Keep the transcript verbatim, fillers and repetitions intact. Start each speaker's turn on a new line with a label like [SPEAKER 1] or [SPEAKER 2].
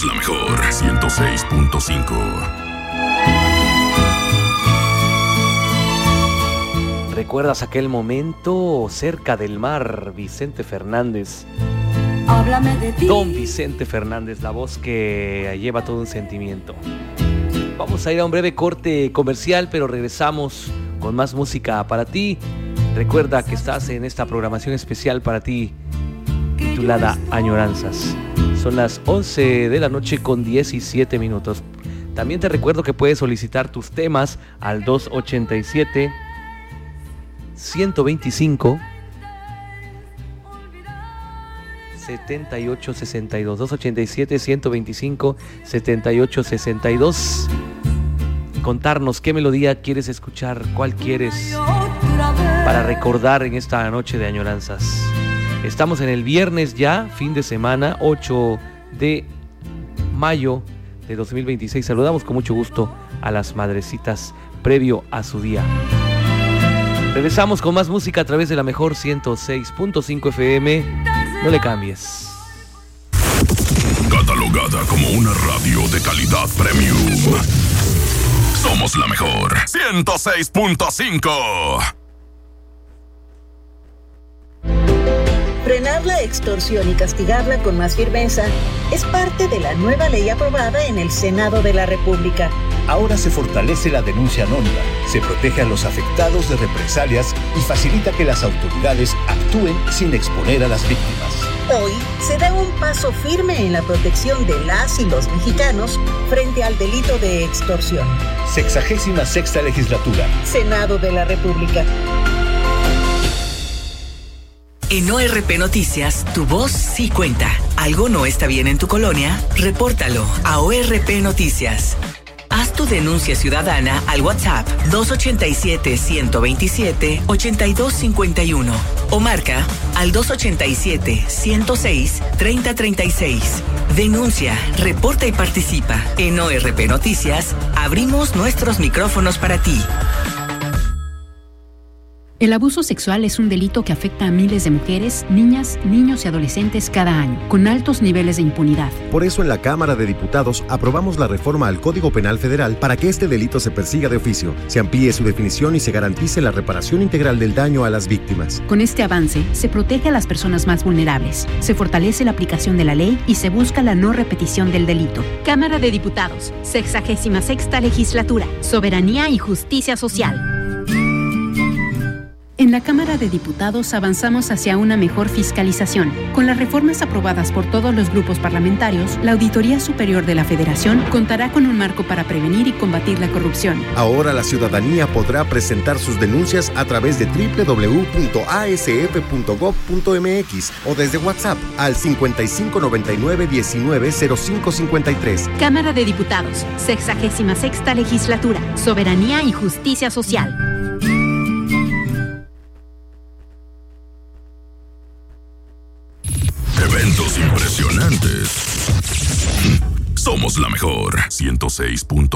[SPEAKER 1] Somos la mejor ciento seis punto cinco.
[SPEAKER 2] ¿Recuerdas aquel momento cerca del mar? Vicente Fernández.
[SPEAKER 3] Háblame de ti.
[SPEAKER 2] Don Vicente Fernández, la voz que lleva todo un sentimiento. Vamos a ir a un breve corte comercial, pero regresamos con más música para ti. Recuerda que estás en esta programación especial para ti, titulada Añoranzas. Son las once de la noche con diecisiete minutos. También te recuerdo que puedes solicitar tus temas al dos ochenta y siete, ciento veinticinco, setenta y ocho sesenta y dos. dos ochenta y siete, ciento veinticinco, setenta y ocho sesenta y dos. Y contarnos qué melodía quieres escuchar, cuál quieres para recordar en esta noche de añoranzas. Estamos en el viernes ya, fin de semana, ocho de mayo de dos mil veintiséis. Saludamos con mucho gusto a las madrecitas previo a su día. Regresamos con más música a través de la mejor ciento seis punto cinco F M. No le cambies.
[SPEAKER 1] Catalogada como una radio de calidad premium. Somos la mejor ciento seis punto cinco.
[SPEAKER 4] Frenar la extorsión y castigarla con más firmeza es parte de la nueva ley aprobada en el Senado de la República.
[SPEAKER 5] Ahora se fortalece la denuncia anónima, se protege a los afectados de represalias y facilita que las autoridades actúen sin exponer a las víctimas.
[SPEAKER 4] Hoy se da un paso firme en la protección de las y los mexicanos frente al delito de extorsión.
[SPEAKER 5] Sexagésima sexta legislatura.
[SPEAKER 4] Senado de la República.
[SPEAKER 6] En O R P Noticias, tu voz sí cuenta. ¿Algo no está bien en tu colonia? Repórtalo a O R P Noticias. Haz tu denuncia ciudadana al WhatsApp dos ochenta y siete, ciento veintisiete, ochenta y dos cincuenta y uno o marca al dos ochenta y siete, ciento seis, treinta treinta y seis. Denuncia, reporta y participa. En O R P Noticias, abrimos nuestros micrófonos para ti.
[SPEAKER 7] El abuso sexual es un delito que afecta a miles de mujeres, niñas, niños y adolescentes cada año, con altos niveles de impunidad.
[SPEAKER 8] Por eso en la Cámara de Diputados aprobamos la reforma al Código Penal Federal para que este delito se persiga de oficio, se amplíe su definición y se garantice la reparación integral del daño a las víctimas.
[SPEAKER 7] Con este avance, se protege a las personas más vulnerables, se fortalece la aplicación de la ley y se busca la no repetición del delito. Cámara de Diputados, sexagésima sexta legislatura, soberanía y justicia social. En la Cámara de Diputados avanzamos hacia una mejor fiscalización. Con las reformas aprobadas por todos los grupos parlamentarios, la Auditoría Superior de la Federación contará con un marco para prevenir y combatir la corrupción.
[SPEAKER 8] Ahora la ciudadanía podrá presentar sus denuncias a través de doble u doble u doble u punto a s f punto gob punto m x o desde WhatsApp al cincuenta y cinco noventa y nueve diecinueve cero cinco cincuenta y tres.
[SPEAKER 7] Cámara de Diputados, sexagésima sexta legislatura, soberanía y justicia social.
[SPEAKER 1] Eventos impresionantes. Somos la mejor ciento seis punto cinco.